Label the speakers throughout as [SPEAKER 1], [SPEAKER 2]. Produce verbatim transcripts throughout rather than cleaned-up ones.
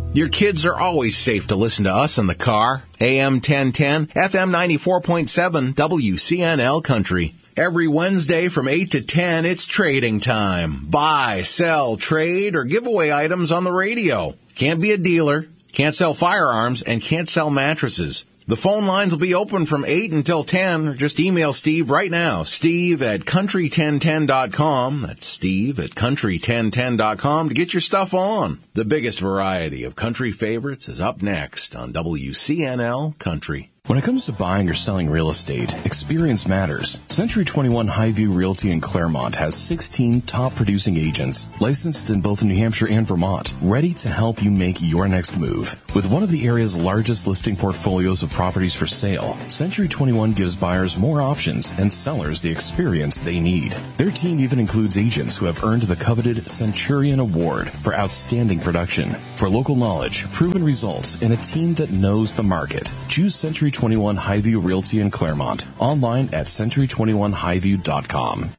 [SPEAKER 1] Your kids are always safe to listen to us in the car. A M ten ten, F M ninety-four point seven, W C N L Country. Every Wednesday from eight to ten, it's trading time. Buy, sell, trade, or give away items on the radio. Can't be a dealer, can't sell firearms, and can't sell mattresses. The phone lines will be open from eight until ten, or just email Steve right now, steve at country ten ten dot com. That's steve at country ten ten dot com to get your stuff on. The biggest variety of country favorites is up next on W C N L Country.
[SPEAKER 2] When it comes to buying or selling real estate, experience matters. Century twenty-one Highview Realty in Claremont has sixteen top producing agents, licensed in both New Hampshire and Vermont, ready to help you make your next move. With one of the area's largest listing portfolios of properties for sale, Century twenty-one gives buyers more options and sellers the experience they need. Their team even includes agents who have earned the coveted Centurion Award for outstanding production. For local knowledge, proven results, and a team that knows the market, choose Century twenty-one Highview Realty in Claremont. Online at century twenty-one highview dot com.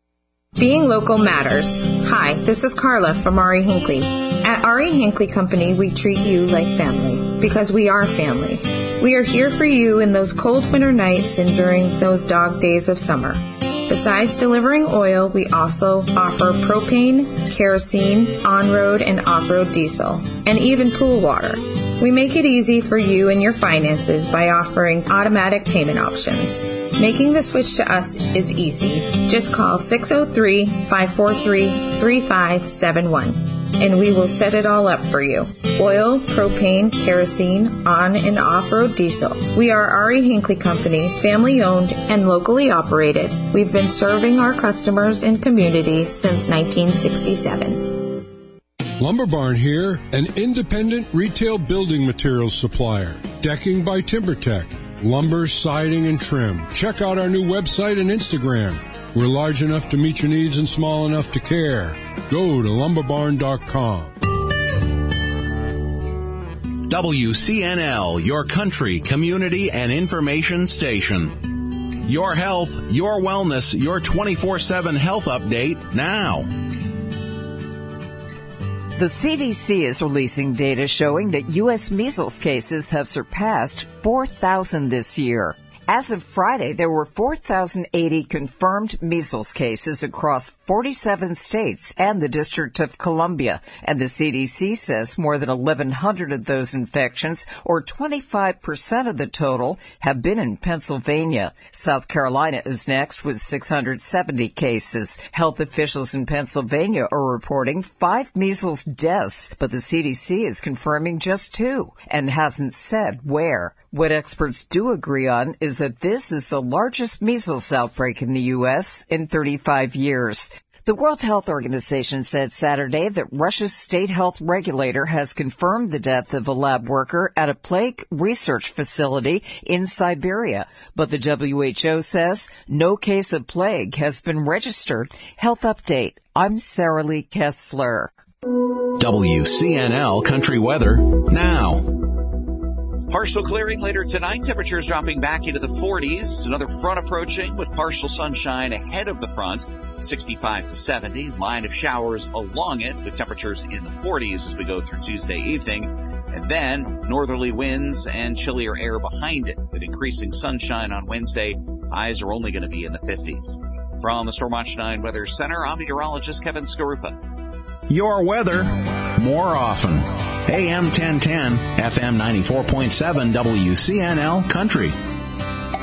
[SPEAKER 3] Being local matters. Hi, this is Carla from Ari Hinckley. At Ari Hinckley Company, we treat you like family because we are family. We are here for you in those cold winter nights and during those dog days of summer. Besides delivering oil, we also offer propane, kerosene, on-road and off-road diesel, and even pool water. We make it easy for you and your finances by offering automatic payment options. Making the switch to us is easy. Just call six oh three, five four three, three five seven one and we will set it all up for you. Oil, propane, kerosene, on and off-road diesel. We are Ari Hinckley Company, family-owned and locally operated. We've been serving our customers and community since nineteen sixty-seven.
[SPEAKER 4] Lumber Barn here, an independent retail building materials supplier. Decking by TimberTech. Lumber, siding, and trim. Check out our new website and Instagram. We're large enough to meet your needs and small enough to care. Go to lumber barn dot com.
[SPEAKER 1] W C N L, your country, community, and information station. Your health, your wellness, your twenty-four seven health update now.
[SPEAKER 5] The C D C is releasing data showing that U S measles cases have surpassed four thousand this year. As of Friday, there were four thousand eighty confirmed measles cases across forty-seven states and the District of Columbia, and the C D C says more than eleven hundred of those infections, or twenty-five percent of the total, have been in Pennsylvania. South Carolina is next with six hundred seventy cases. Health officials in Pennsylvania are reporting five measles deaths, but the C D C is confirming just two and hasn't said where. What experts do agree on is that this is the largest measles outbreak in the U S in thirty-five years. The World Health Organization said Saturday that Russia's state health regulator has confirmed the death of a lab worker at a plague research facility in Siberia. But the W H O says no case of plague has been registered. Health Update. I'm Sarah Lee Kessler.
[SPEAKER 1] W C N L Country Weather now.
[SPEAKER 6] Partial clearing later tonight. Temperatures dropping back into the forties. Another front approaching with partial sunshine ahead of the front. sixty-five to seventy. Line of showers along it with temperatures in the forties as we go through Tuesday evening. And then northerly winds and chillier air behind it with increasing sunshine on Wednesday. Highs are only going to be in the fifties. From the Storm Watch nine Weather Center, I'm meteorologist Kevin Skarupa.
[SPEAKER 1] Your weather more often. A M ten ten, F M ninety-four point seven, W C N L Country.